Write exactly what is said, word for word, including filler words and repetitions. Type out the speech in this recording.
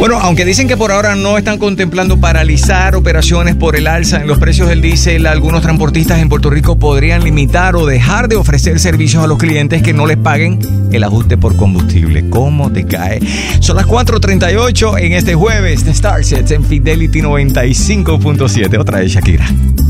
Bueno, aunque dicen que por ahora no están contemplando paralizar operaciones por el alza en los precios del diésel, algunos transportistas en Puerto Rico podrían limitar o dejar de ofrecer servicios a los clientes que no les paguen el ajuste por combustible. ¿Cómo te cae? Son las cuatro treinta y ocho en este jueves de Starsets en Fidelity noventa y cinco punto siete. Otra de Shakira.